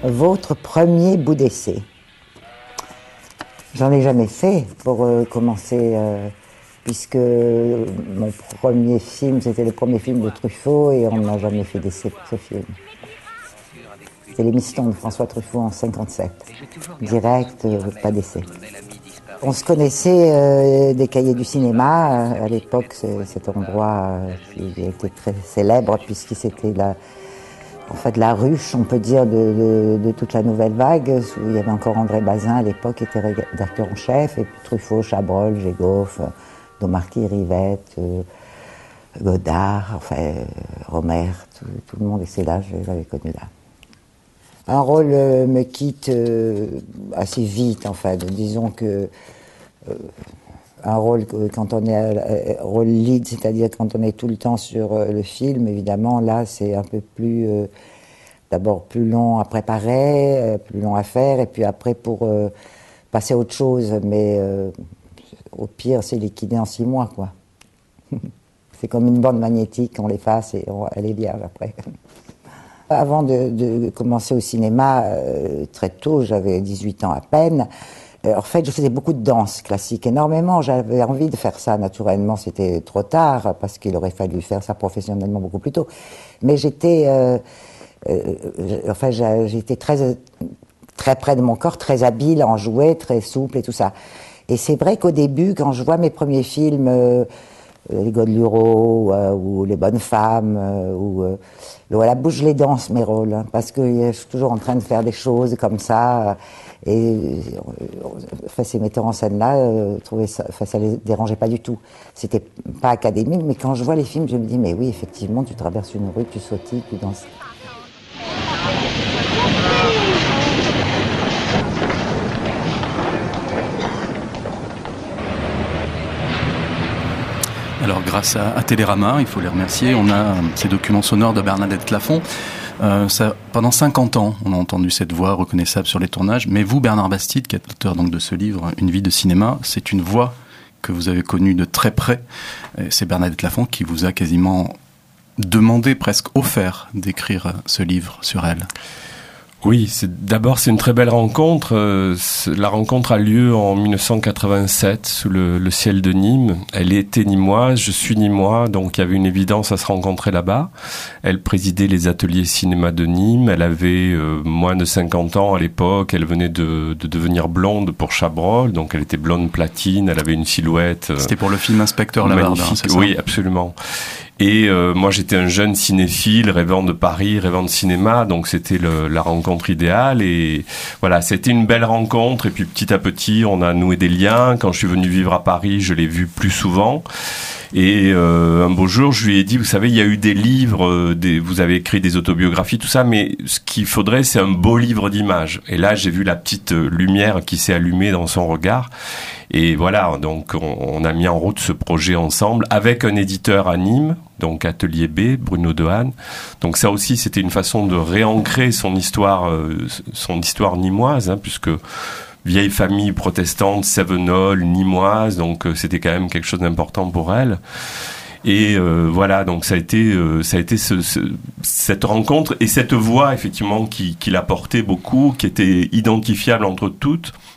Votre premier bout d'essai. J'en ai jamais fait pour commencer, puisque mon premier film, c'était le premier film de Truffaut et on n'a jamais fait d'essai pour ce film. C'était l'émission de François Truffaut en 1957. Direct, pas d'essai. On se connaissait des cahiers du cinéma. À l'époque, cet endroit qui était très célèbre puisque c'était la ruche, on peut dire, de toute la nouvelle vague. Où il y avait encore André Bazin à l'époque, qui était rédacteur en chef, et puis Truffaut, Chabrol, Gégoff, Domarty, Rivette, Godard, Romer, tout le monde, et c'est là, je l'avais connu là. Un rôle me quitte assez vite, en fait. Disons que un rôle, quand on est rôle lead, c'est-à-dire quand on est tout le temps sur le film, évidemment, là, c'est un peu plus, d'abord plus long à préparer, plus long à faire, et puis après pour passer à autre chose. Mais au pire, c'est liquidé en 6 mois, quoi. C'est comme une bande magnétique, on l'efface et elle est vierge après. Avant de commencer au cinéma, très tôt, j'avais 18 ans à peine. En fait, je faisais beaucoup de danse classique, énormément. J'avais envie de faire ça, naturellement. C'était trop tard, parce qu'il aurait fallu faire ça professionnellement beaucoup plus tôt. Mais j'étais très, très près de mon corps, très habile en jouer, très souple et tout ça. Et c'est vrai qu'au début, quand je vois mes premiers films, Les Godelureaux ou Les Bonnes Femmes, voilà, je les danse, mes rôles, hein, parce que je suis toujours en train de faire des choses comme ça. Et ces metteurs en scène-là, ça les dérangeait pas du tout. C'était pas académique, mais quand je vois les films, je me dis, mais oui, effectivement, tu traverses une rue, tu sautilles, tu danses. Alors grâce à Télérama, il faut les remercier, on a ces documents sonores de Bernadette Lafont. Pendant 50 ans, on a entendu cette voix reconnaissable sur les tournages. Mais vous, Bernard Bastide, qui êtes l'auteur donc de ce livre, Une vie de cinéma, c'est une voix que vous avez connue de très près. C'est Bernadette Lafont qui vous a quasiment demandé, presque offert, d'écrire ce livre sur elle. Oui, c'est une très belle rencontre. La rencontre a lieu en 1987 sous le ciel de Nîmes. Elle était nîmoise, je suis nîmois, donc il y avait une évidence à se rencontrer là-bas. Elle présidait les ateliers cinéma de Nîmes. Elle avait moins de 50 ans à l'époque. Elle venait de devenir blonde pour Chabrol, donc elle était blonde platine. Elle avait une silhouette. C'était pour le film Inspecteur Labarde, hein, c'est ça ? Oui, absolument. Et moi, j'étais un jeune cinéphile, rêvant de Paris, rêvant de cinéma, donc c'était la rencontre idéale. Et voilà, c'était une belle rencontre. Et puis petit à petit, on a noué des liens. Quand je suis venu vivre à Paris, je l'ai vue plus souvent. Et un beau jour, je lui ai dit, vous savez, il y a eu des livres, vous avez écrit des autobiographies, tout ça, mais ce qu'il faudrait, c'est un beau livre d'images. Et là, j'ai vu la petite lumière qui s'est allumée dans son regard. Et voilà, donc on a mis en route ce projet ensemble avec un éditeur à Nîmes, donc Atelier B, Bruno Dehaene. Donc ça aussi, c'était une façon de réancrer son histoire nîmoise, hein, puisque vieille famille protestante, Cévenol, nîmoise, donc c'était quand même quelque chose d'important pour elle. Et voilà, donc ça a été cette rencontre et cette voix effectivement qui la portait beaucoup, qui était identifiable entre toutes.